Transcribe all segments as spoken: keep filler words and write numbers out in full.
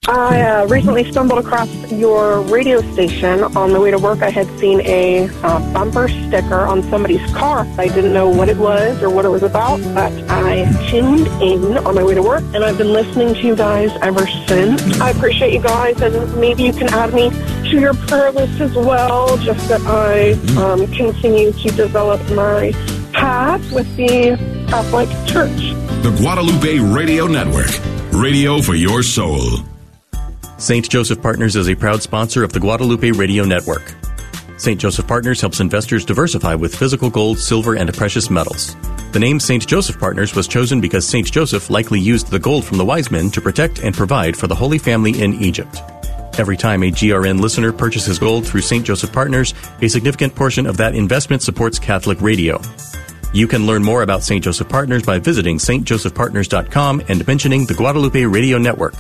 I uh, recently stumbled across your radio station. On the way to work, I had seen a uh, bumper sticker on somebody's car. I didn't know what it was or what it was about, but I tuned in on my way to work, and I've been listening to you guys ever since. I appreciate you guys, and maybe you can add me to your prayer list as well, just that I um, continue to develop my path with the Catholic Church. The Guadalupe Radio Network. Radio for your soul. Saint Joseph Partners is a proud sponsor of the Guadalupe Radio Network. Saint Joseph Partners helps investors diversify with physical gold, silver, and precious metals. The name Saint Joseph Partners was chosen because Saint Joseph likely used the gold from the wise men to protect and provide for the Holy Family in Egypt. Every time a G R N listener purchases gold through Saint Joseph Partners, a significant portion of that investment supports Catholic radio. You can learn more about Saint Joseph Partners by visiting s t joseph partners dot com and mentioning the Guadalupe Radio Network.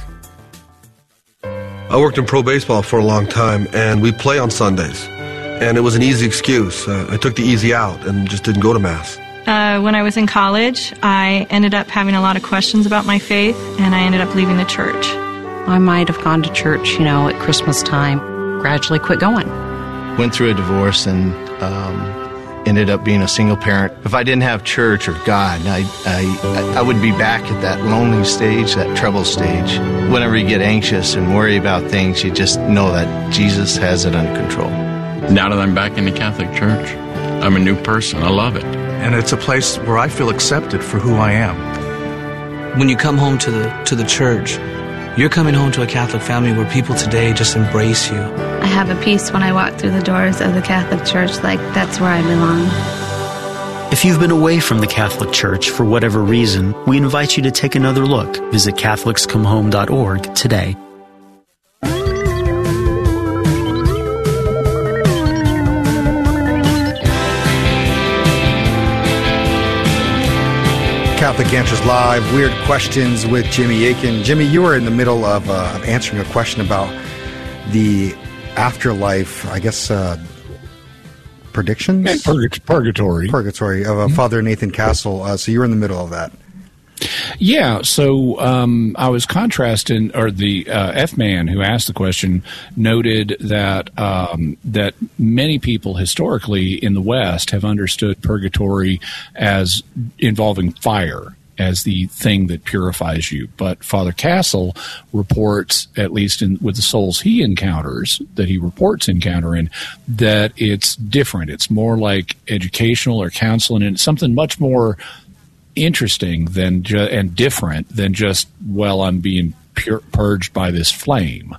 I worked in pro baseball for a long time, and we play on Sundays. And it was an easy excuse. Uh, I took the easy out and just didn't go to Mass. Uh, when I was in college, I ended up having a lot of questions about my faith, and I ended up leaving the church. I might have gone to church, you know, at Christmas time, gradually quit going. Went through a divorce and um, ended up being a single parent. If I didn't have church or God, I, I, I would be back at that lonely stage, that trouble stage. Whenever you get anxious and worry about things, you just know that Jesus has it under control. Now that I'm back in the Catholic Church, I'm a new person. I love it. And it's a place where I feel accepted for who I am. When you come home to the to the church, you're coming home to a Catholic family where people today just embrace you. I have a peace when I walk through the doors of the Catholic Church, like that's where I belong. If you've been away from the Catholic Church for whatever reason, we invite you to take another look. Visit Catholics Come Home dot org today. Catholic Answers Live, Weird Questions with Jimmy Akin. Jimmy, you were in the middle of, uh, of answering a question about the afterlife, I guess, uh, predictions? And purg- purgatory. Purgatory of uh, mm-hmm. Father Nathan Castle. Uh, so you were in the middle of that. Yeah, so um, I was contrasting, or the uh, F-man who asked the question noted that um, that many people historically in the West have understood purgatory as involving fire as the thing that purifies you. But Father Castle reports, at least in, with the souls he encounters, that he reports encountering, that it's different. It's more like educational or counseling, and it's something much more interesting than ju- and different than just, well, I'm being pur- purged by this flame.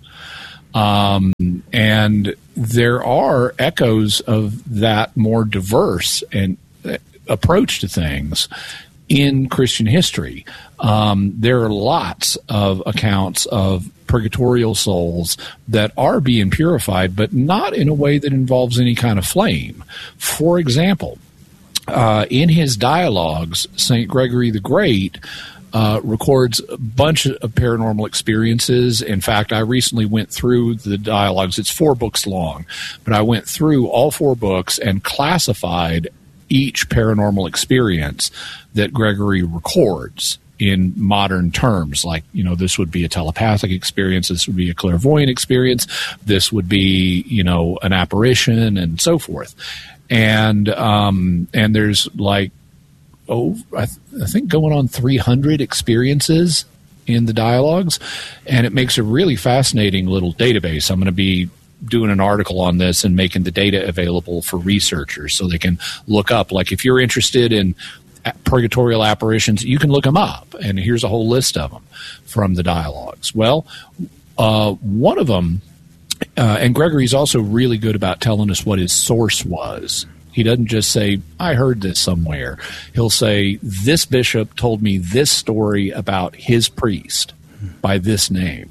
Um, and there are echoes of that more diverse and uh, approach to things in Christian history. Um, there are lots of accounts of purgatorial souls that are being purified, but not in a way that involves any kind of flame. For example, Uh, in his dialogues, Saint Gregory the Great uh, records a bunch of paranormal experiences. In fact, I recently went through the dialogues. It's four books long, but I went through all four books and classified each paranormal experience that Gregory records in modern terms. Like, you know, this would be a telepathic experience, this would be a clairvoyant experience, this would be, you know, an apparition, and so forth. And um, and there's like, oh, I, th- I think going on three hundred experiences in the dialogues, and it makes a really fascinating little database. I'm going to be doing an article on this and making the data available for researchers so they can look up. Like, if you're interested in purgatorial apparitions, you can look them up, and here's a whole list of them from the dialogues. Well, uh, one of them, Uh, and Gregory's also really good about telling us what his source was. He doesn't just say, I heard this somewhere. He'll say, this bishop told me this story about his priest by this name.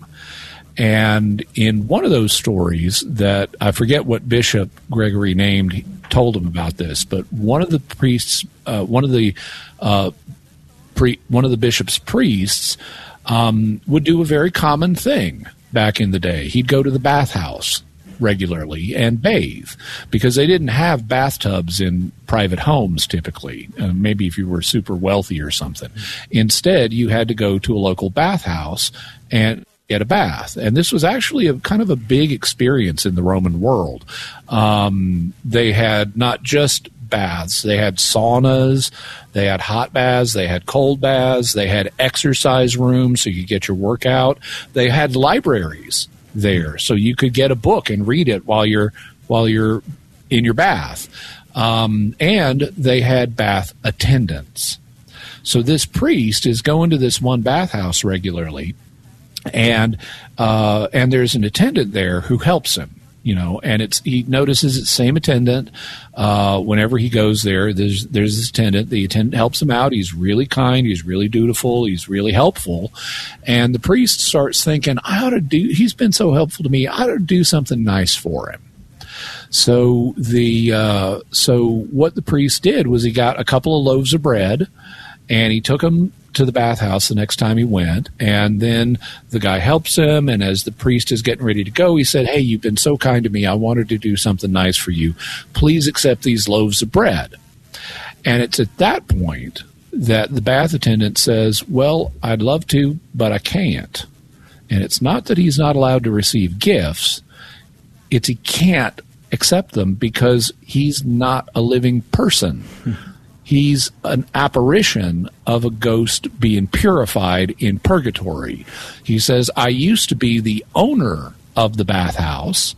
And in one of those stories that, I forget what bishop Gregory named, told him about this, but one of the priests, uh, one of the uh, pre- one of the bishop's priests um, would do a very common thing. Back in the day, he'd go to the bathhouse regularly and bathe, because they didn't have bathtubs in private homes typically. Uh, maybe if you were super wealthy or something. Instead, you had to go to a local bathhouse and get a bath. And this was actually a kind of a big experience in the Roman world. Um, they had not just baths, they had saunas, they had hot baths, they had cold baths, they had exercise rooms so you could get your workout. They had libraries there so you could get a book and read it while you're while you're in your bath. Um, and they had bath attendants. So this priest is going to this one bathhouse regularly, and uh, and there's an attendant there who helps him, you know, and it's he notices it's the same attendant uh, whenever he goes there. There's there's this attendant. The attendant helps him out. He's really kind. He's really dutiful. He's really helpful. And the priest starts thinking, I ought to do. He's been so helpful to me. I ought to do something nice for him. So the uh, so what the priest did was he got a couple of loaves of bread, and he took them to the bathhouse the next time he went, and then the guy helps him, and as the priest is getting ready to go, he said, hey, you've been so kind to me, I wanted to do something nice for you. Please accept these loaves of bread. And it's at that point that the bath attendant says, well, I'd love to, but I can't. And it's not that he's not allowed to receive gifts, it's he can't accept them because he's not a living person. He's an apparition of a ghost being purified in purgatory. He says, I used to be the owner of the bathhouse,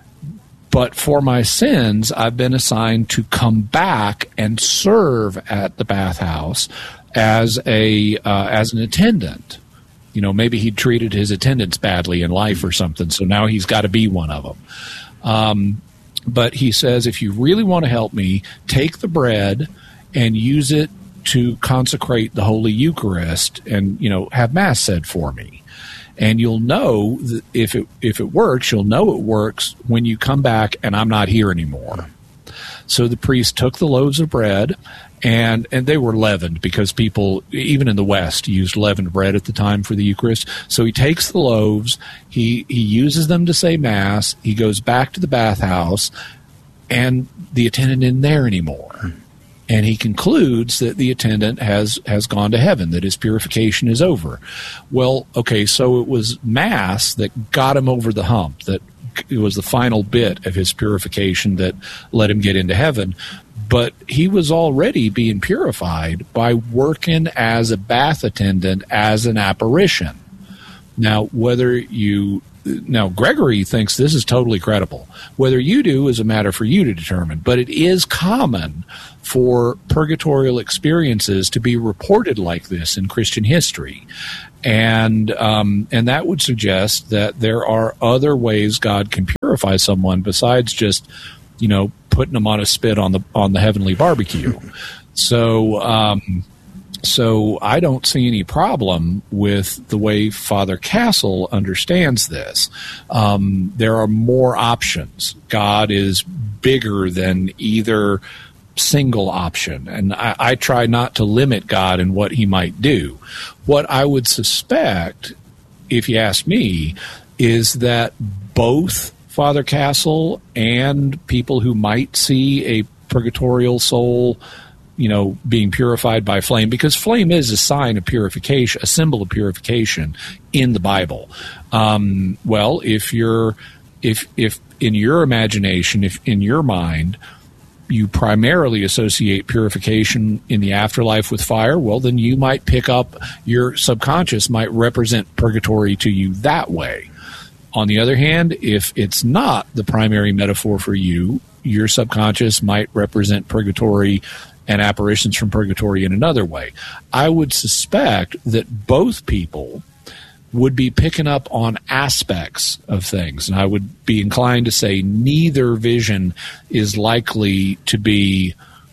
but for my sins, I've been assigned to come back and serve at the bathhouse as a uh, as an attendant. You know, maybe he treated his attendants badly in life or something, so now he's got to be one of them. Um, but he says, if you really want to help me, take the bread and use it to consecrate the Holy Eucharist and, you know, have Mass said for me. And you'll know that if it if it works, you'll know it works when you come back and I'm not here anymore. So the priest took the loaves of bread, and, and they were leavened because people, even in the West, used leavened bread at the time for the Eucharist. So he takes the loaves, he, he uses them to say Mass, he goes back to the bathhouse, and the attendant isn't there anymore. And he concludes that the attendant has, has gone to heaven, that his purification is over. Well, okay, so it was Mass that got him over the hump, that it was the final bit of his purification that let him get into heaven. But he was already being purified by working as a bath attendant as an apparition. Now, whether you... Now, Gregory thinks this is totally credible. Whether you do is a matter for you to determine, but it is common for purgatorial experiences to be reported like this in Christian history. And um, and that would suggest that there are other ways God can purify someone besides just, you know, putting them on a spit on the on the heavenly barbecue. So um, so I don't see any problem with the way Father Castle understands this. Um, there are more options. God is bigger than either single option, and I, I try not to limit God in what he might do. What I would suspect, if you ask me, is that both Father Castle and people who might see a purgatorial soul, you know, being purified by flame, because flame is a sign of purification, a symbol of purification in the Bible. Um, well, if you're, if if in your imagination, if in your mind, you primarily associate purification in the afterlife with fire, well, then you might pick up, your subconscious might represent purgatory to you that way. On the other hand, if it's not the primary metaphor for you, your subconscious might represent purgatory and apparitions from purgatory in another way. I would suspect that both people would be picking up on aspects of things, and I would be inclined to say neither vision is likely to be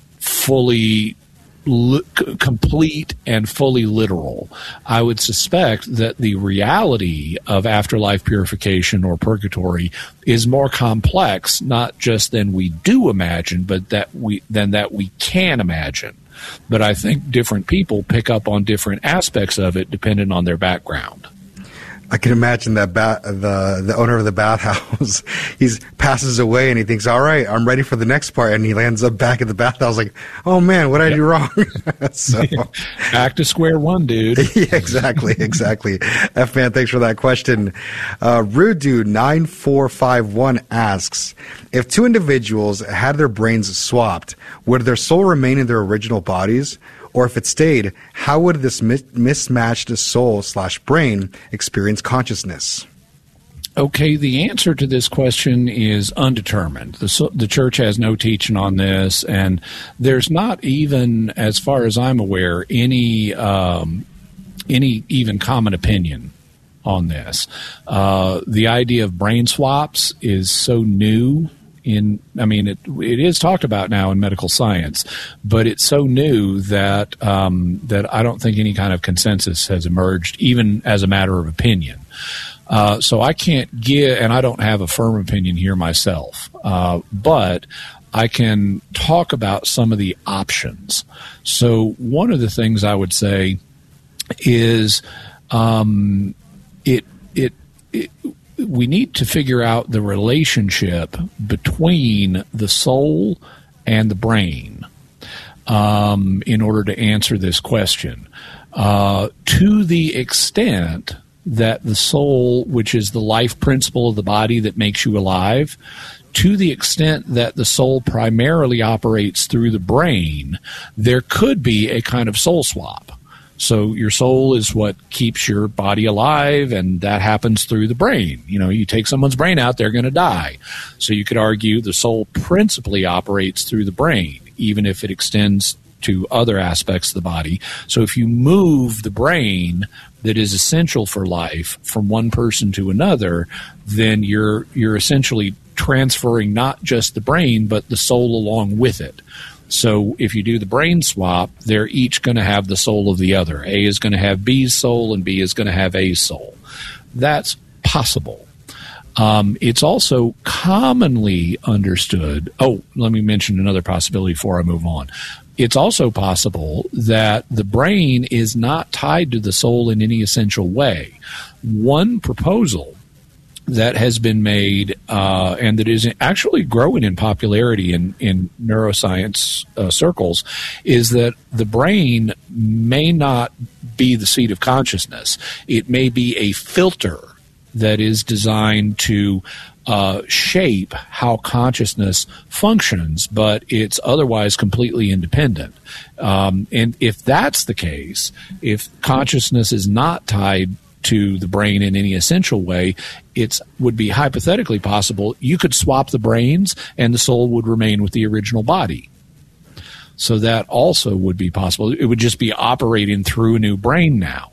fully li- complete and fully literal. I would suspect that the reality of afterlife purification or purgatory is more complex, not just than we do imagine, but that we than that we can imagine. But I think different people pick up on different aspects of it depending on their background. I can imagine that ba- the the owner of the bathhouse, he passes away and he thinks, all right, I'm ready for the next part. And he lands up back at the bathhouse like, oh, man, what did I do wrong? so, Back to square one, dude. yeah, exactly, exactly. F-Man, thanks for that question. Uh, Rude Dude nine four five one asks, if two individuals had their brains swapped, would their soul remain in their original bodies? Or if it stayed, how would this mis- mismatched soul slash brain experience consciousness? Okay, the answer to this question is undetermined. The, the church has no teaching on this, and there's not even, as far as I'm aware, any um, any even common opinion on this. Uh, the idea of brain swaps is so new. In, I mean, it it is talked about now in medical science, but it's so new that um, that I don't think any kind of consensus has emerged, even as a matter of opinion. Uh, so I can't give, and I don't have a firm opinion here myself, uh, but I can talk about some of the options. So one of the things I would say is um, it it it. we need to figure out the relationship between the soul and the brain um, in order to answer this question. Uh, to the extent that the soul, which is the life principle of the body that makes you alive, to the extent that the soul primarily operates through the brain, there could be a kind of soul swap. So your soul is what keeps your body alive, and that happens through the brain. You know, you take someone's brain out, they're going to die. So you could argue the soul principally operates through the brain, even if it extends to other aspects of the body. So if you move the brain that is essential for life from one person to another, then you're you're essentially transferring not just the brain, but the soul along with it. So if you do the brain swap, they're each going to have the soul of the other. A is going to have B's soul, and B is going to have A's soul. That's possible. Um, it's also commonly understood. Oh, let me mention another possibility before I move on. It's also possible that the brain is not tied to the soul in any essential way. One proposal that has been made uh, and that is actually growing in popularity in, in neuroscience uh, circles is that the brain may not be the seat of consciousness. It may be a filter that is designed to uh, shape how consciousness functions, but it's otherwise completely independent. Um, and if that's the case, if consciousness is not tied to the brain in any essential way, it would be hypothetically possible you could swap the brains and the soul would remain with the original body. So that also would be possible. It would just be operating through a new brain now.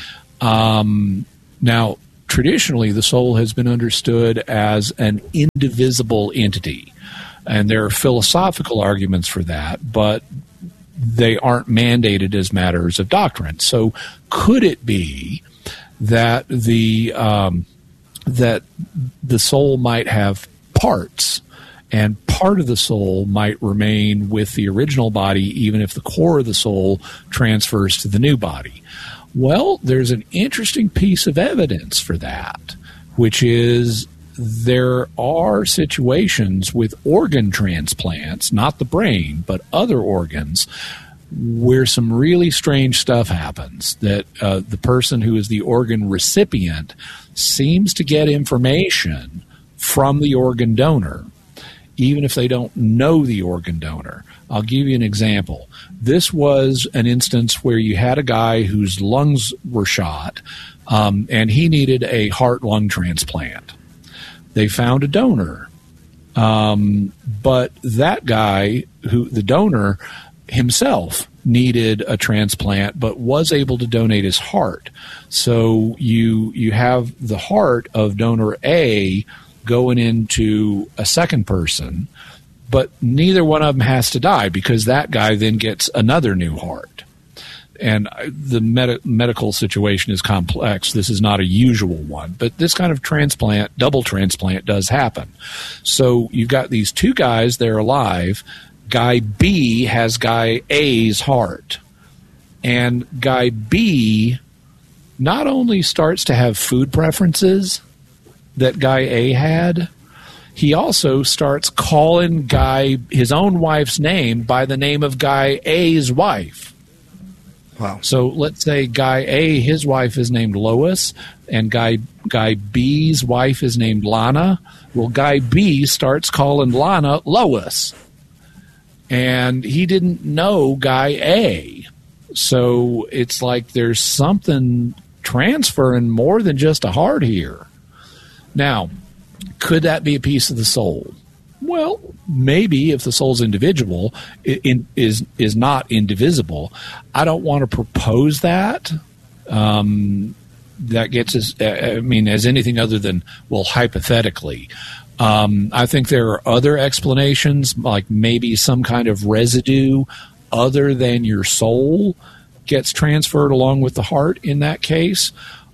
Um, now, traditionally, the soul has been understood as an indivisible entity, and there are philosophical arguments for that, but they aren't mandated as matters of doctrine. So could it be that the um, that the soul might have parts, and part of the soul might remain with the original body even if the core of the soul transfers to the new body? Well, there's an interesting piece of evidence for that, which is there are situations with organ transplants, not the brain, but other organs, where some really strange stuff happens, that uh, the person who is the organ recipient seems to get information from the organ donor, even if they don't know the organ donor. I'll give you an example. This was an instance where you had a guy whose lungs were shot, um, and he needed a heart-lung transplant. They found a donor, um, but that guy, who the donor, himself needed a transplant but was able to donate his heart. So you you have the heart of donor A going into a second person, but neither one of them has to die because that guy then gets another new heart. And the med- medical situation is complex. This is not a usual one, but this kind of transplant, double transplant, does happen. So you've got these two guys, they're alive. Guy B has guy A's heart, and guy B not only starts to have food preferences that guy A had, he also starts calling guy his own wife's name by the name of guy A's wife. Wow. So let's say guy A, his wife is named Lois, and guy guy B's wife is named Lana. Well, guy B starts calling Lana Lois. And he didn't know guy A. So it's like there's something transferring more than just a heart here. Now, could that be a piece of the soul? Well, maybe if the soul's individual, it, it is is not indivisible. I don't want to propose that. Um, that gets us, I mean, as anything other than, well, hypothetically. Um, I think there are other explanations, like maybe some kind of residue other than your soul gets transferred along with the heart in that case.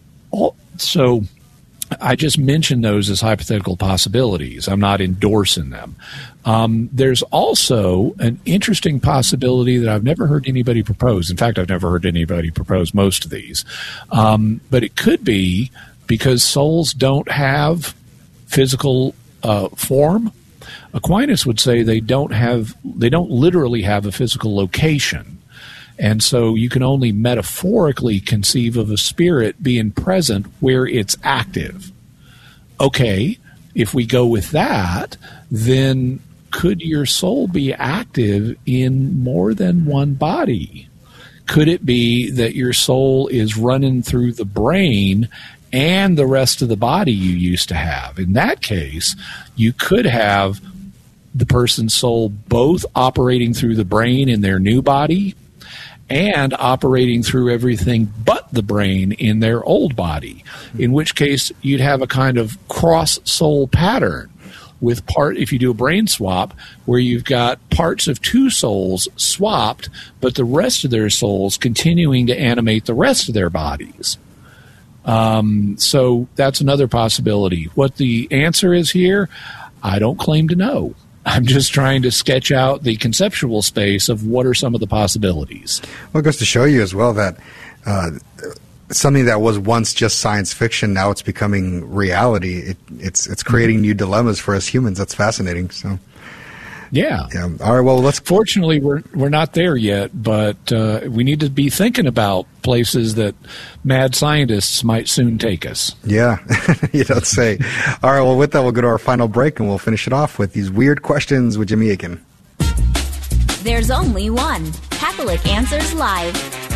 So I just mentioned those as hypothetical possibilities. I'm not endorsing them. Um, there's also an interesting possibility that I've never heard anybody propose. In fact, I've never heard anybody propose most of these. Um, but it could be because souls don't have physical uh, form. Aquinas would say they don't have, they don't literally have a physical location. And so you can only metaphorically conceive of a spirit being present where it's active. Okay, if we go with that, then could your soul be active in more than one body? Could it be that your soul is running through the brain and the rest of the body you used to have? In that case, you could have the person's soul both operating through the brain in their new body and operating through everything but the brain in their old body, in which case you'd have a kind of cross-soul pattern with part, if you do a brain swap, where you've got parts of two souls swapped, but the rest of their souls continuing to animate the rest of their bodies. Um, so that's another possibility. What the answer is here, I don't claim to know. I'm just trying to sketch out the conceptual space of what are some of the possibilities. Well, it goes to show you as well that uh, something that was once just science fiction, now it's becoming reality. It, it's it's creating new dilemmas for us humans. That's fascinating. So, yeah. yeah. All right. Well, let's. Fortunately, we're we're not there yet, but uh, we need to be thinking about places that mad scientists might soon take us. Yeah, you don't say. All right. Well, with that, we'll go to our final break, and we'll finish it off with these weird questions with Jimmy Akin. There's only one Catholic Answers Live.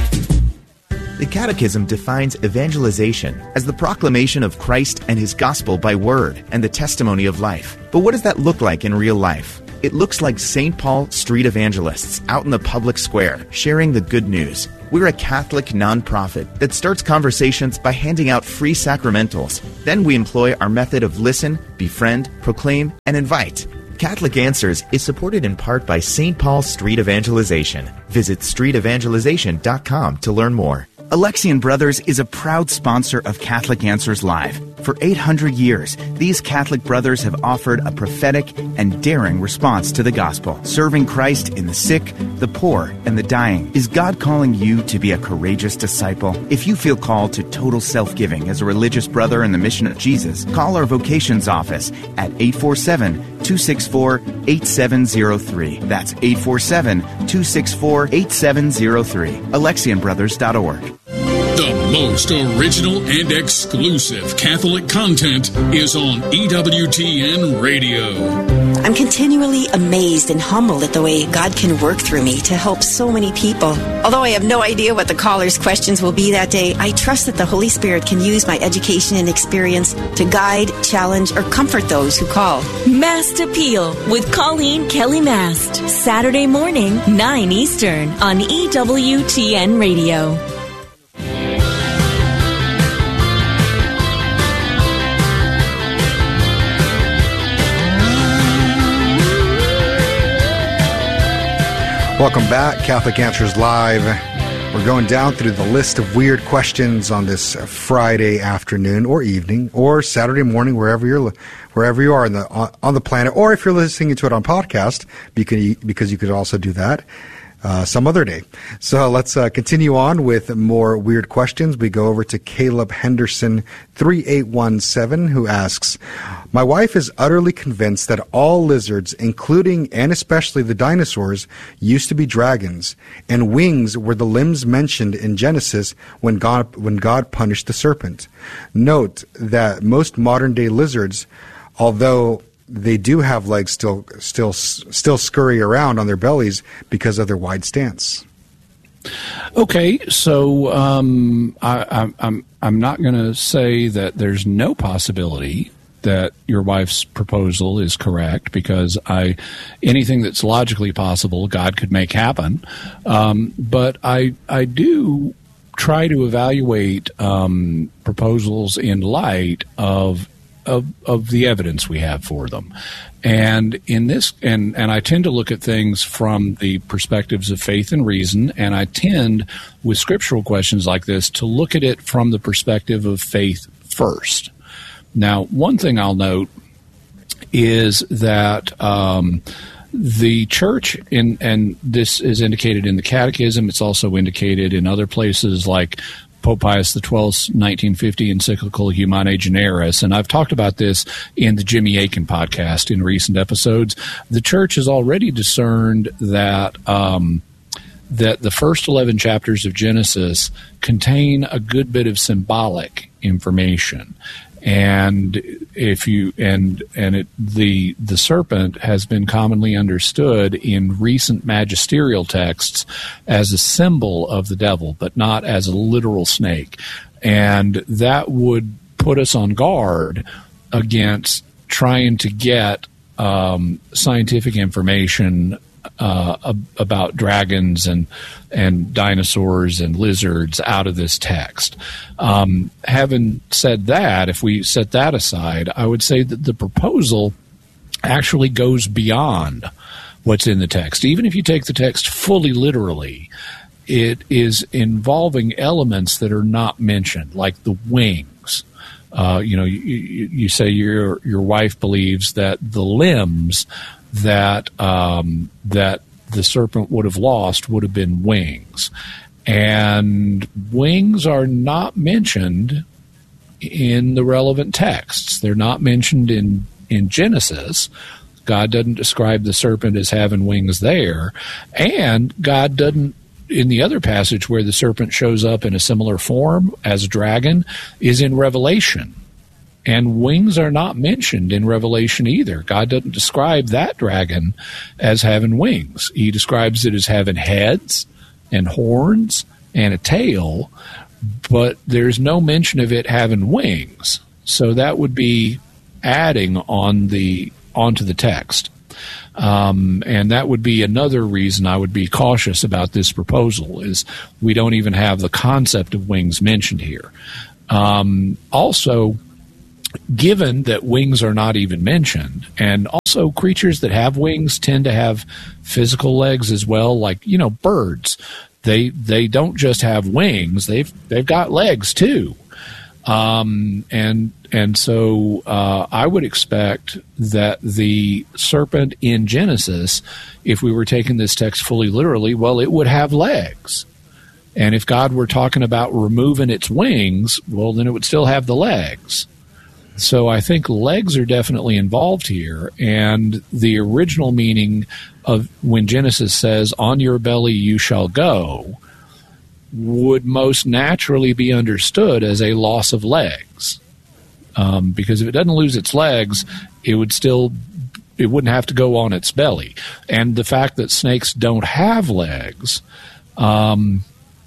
The Catechism defines evangelization as the proclamation of Christ and His gospel by word and the testimony of life. But what does that look like in real life? It looks like Saint Paul Street Evangelists out in the public square, sharing the good news. We're a Catholic nonprofit that starts conversations by handing out free sacramentals. Then we employ our method of listen, befriend, proclaim, and invite. Catholic Answers is supported in part by Saint Paul Street Evangelization. Visit street evangelization dot com to learn more. Alexian Brothers is a proud sponsor of Catholic Answers Live. For eight hundred years, these Catholic brothers have offered a prophetic and daring response to the gospel, serving Christ in the sick, the poor, and the dying. Is God calling you to be a courageous disciple? If you feel called to total self-giving as a religious brother in the mission of Jesus, call our vocations office at eight four seven, two six four, eight seven zero three. That's eight four seven, two six four, eight seven zero three. Alexian Brothers dot org. The most original and exclusive Catholic content is on E W T N Radio. I'm continually amazed and humbled at the way God can work through me to help so many people. Although I have no idea what the caller's questions will be that day, I trust that the Holy Spirit can use my education and experience to guide, challenge, or comfort those who call. Mast Appeal with Colleen Kelly Mast. Saturday morning, nine Eastern on E W T N Radio. Welcome back, Catholic Answers Live. We're going down through the list of weird questions on this Friday afternoon or evening or Saturday morning, wherever you're wherever you are in the, on, on the planet, or if you're listening to it on podcast, because you could also do that. uh, some other day. So let's uh, continue on with more weird questions. We go over to Caleb Henderson three eight one seven, who asks, my wife is utterly convinced that all lizards, including and especially the dinosaurs, used to be dragons, and wings were the limbs mentioned in Genesis when God, when God punished the serpent. Note that most modern-day lizards, although they do have legs, still still still scurry around on their bellies because of their wide stance. Okay, so um, I, I'm I'm I'm not going to say that there's no possibility that your wife's proposal is correct, because I anything that's logically possible, God could make happen. Um, but I I do try to evaluate um, proposals in light of. Of, of the evidence we have for them. And in this, and, and I tend to look at things from the perspectives of faith and reason, and I tend, with scriptural questions like this, to look at it from the perspective of faith first. Now, one thing I'll note is that um, the church, in, and this is indicated in the Catechism, it's also indicated in other places like Pope Pius the twelfth's nineteen fifty encyclical Humanae Generis, and I've talked about this in the Jimmy Akin podcast in recent episodes. The church has already discerned that um, that the first eleven chapters of Genesis contain a good bit of symbolic information. And if you and and it, the the serpent has been commonly understood in recent magisterial texts as a symbol of the devil, but not as a literal snake. And that would put us on guard against trying to get um, scientific information uh, ab- about dragons and and dinosaurs and lizards out of this text. Um, having said that, if we set that aside, I would say that the proposal actually goes beyond what's in the text. Even if you take the text fully literally, it is involving elements that are not mentioned, like the wings. Uh, you know, you, you, you say your your wife believes that the limbs that um, that the serpent would have lost would have been wings. And wings are not mentioned in the relevant texts. They're not mentioned in, in Genesis. God doesn't describe the serpent as having wings there. And God doesn't, in the other passage where the serpent shows up in a similar form as a dragon, is in Revelation. And wings are not mentioned in Revelation either. God doesn't describe that dragon as having wings. He describes it as having heads and horns and a tail, but there's no mention of it having wings. So that would be adding on the onto the text. Um, and that would be another reason I would be cautious about this proposal, is we don't even have the concept of wings mentioned here. Um, also, given that wings are not even mentioned, and also creatures that have wings tend to have physical legs as well, like, you know, birds. They they don't just have wings, they've they've got legs too. Um, and and so uh, I would expect that the serpent in Genesis, if we were taking this text fully literally, well, it would have legs. And if God were talking about removing its wings, well, then it would still have the legs. So I think legs are definitely involved here, and the original meaning of when Genesis says, on your belly you shall go, would most naturally be understood as a loss of legs. Um, because if it doesn't lose its legs, it would still, it wouldn't have to go on its belly. And the fact that snakes don't have legs um,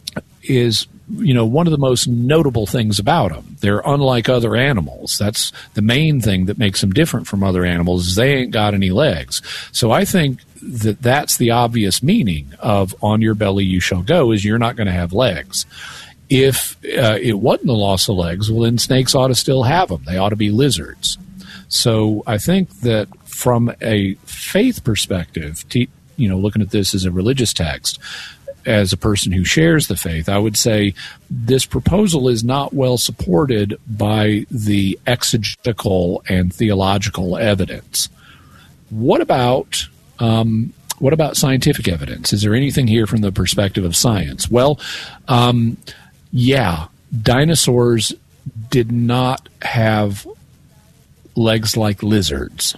is, you know, one of the most notable things about them. They're unlike other animals. That's the main thing that makes them different from other animals, is they ain't got any legs. So I think that that's the obvious meaning of on your belly you shall go, is you're not going to have legs. If uh, it wasn't the loss of legs, well, then snakes ought to still have them. They ought to be lizards. So I think that from a faith perspective, te- you know, looking at this as a religious text, as a person who shares the faith, I would say this proposal is not well supported by the exegetical and theological evidence. What about um, what about scientific evidence? Is there anything here from the perspective of science? Well, um, yeah, dinosaurs did not have legs like lizards.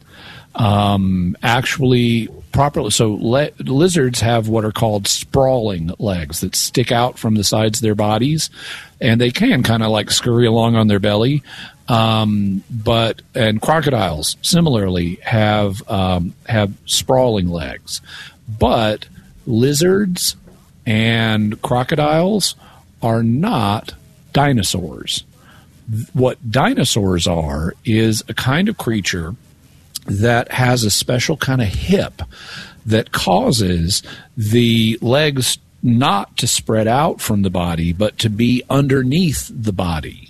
Um, actually, properly, so le- lizards have what are called sprawling legs that stick out from the sides of their bodies, and they can kind of like scurry along on their belly. Um, but and crocodiles similarly have um, have sprawling legs, but lizards and crocodiles are not dinosaurs. What dinosaurs are is a kind of creature that has a special kind of hip that causes the legs not to spread out from the body, but to be underneath the body.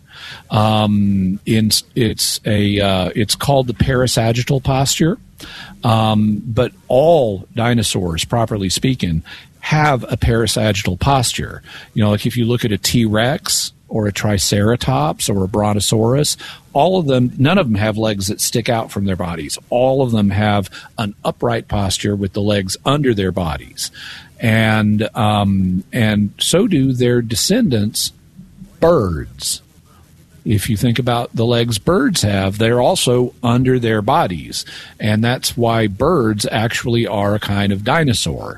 Um, in, it's a uh, it's called the parasagittal posture. Um, but all dinosaurs, properly speaking, have a parasagittal posture. You know, like if you look at a T-Rex or a Triceratops or a Brontosaurus, all of them, none of them have legs that stick out from their bodies. All of them have an upright posture with the legs under their bodies. And um, and so do their descendants, birds. If you think about the legs birds have, they're also under their bodies. And that's why birds actually are a kind of dinosaur.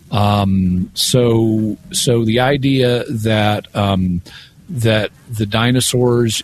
Um, so so the idea that um, that the dinosaurs,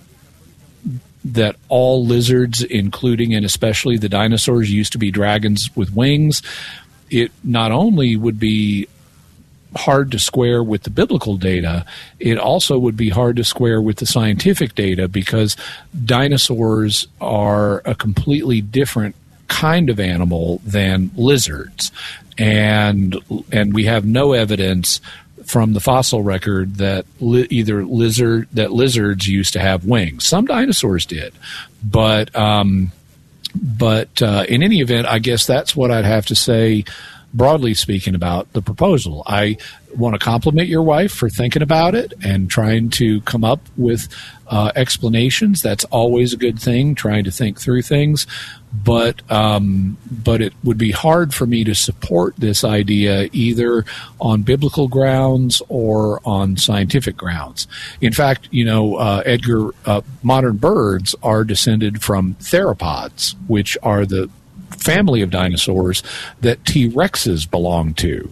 that all lizards, including and especially the dinosaurs, used to be dragons with wings, it not only would be hard to square with the biblical data, it also would be hard to square with the scientific data, because dinosaurs are a completely different kind of animal than lizards. And and we have no evidence from the fossil record that li- either lizard that lizards used to have wings. Some dinosaurs did, but um, but uh, in any event, I guess that's what I'd have to say, broadly speaking, about the proposal. I want to compliment your wife for thinking about it and trying to come up with uh, explanations. That's always a good thing, trying to think through things. But um, but it would be hard for me to support this idea either on biblical grounds or on scientific grounds. In fact, you know, uh, Edgar, uh, modern birds are descended from theropods, which are the family of dinosaurs that T-Rexes belong to.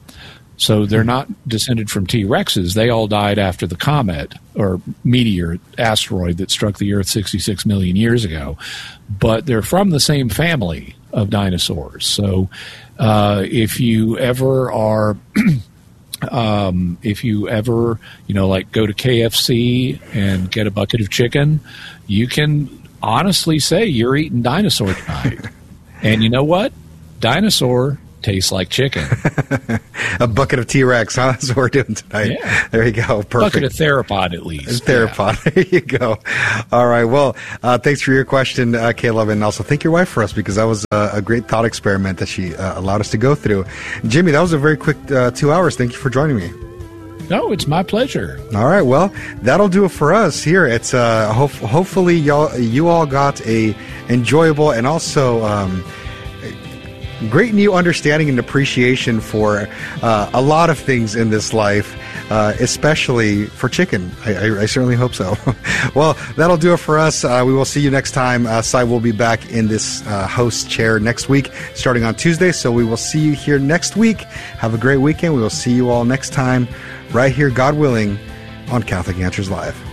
So they're not descended from T-Rexes. They all died after the comet or meteor asteroid that struck the Earth sixty-six million years ago. But they're from the same family of dinosaurs. So uh, if you ever are, um, if you ever, you know, like go to K F C and get a bucket of chicken, you can honestly say you're eating dinosaur tonight. And you know what? Dinosaur tastes like chicken. A bucket of T-Rex, huh? That's what we're doing tonight. Yeah. There you go. Perfect. Bucket of theropod, at least. Theropod. Yeah. There you go. All right. Well, uh, thanks for your question, uh, Caleb, and also thank your wife for us, because that was uh, a great thought experiment that she uh, allowed us to go through. Jimmy, that was a very quick uh, two hours. Thank you for joining me. No, it's my pleasure. All right. Well, that'll do it for us here. It's uh, ho- hopefully y'all, you all got a enjoyable and also um, great new understanding and appreciation for uh, a lot of things in this life, uh, especially for chicken. I, I, I certainly hope so. Well, that'll do it for us. Uh, we will see you next time. Uh, Cy will be back in this uh, host chair next week, starting on Tuesday. So we will see you here next week. Have a great weekend. We will see you all next time right here, God willing, on Catholic Answers Live.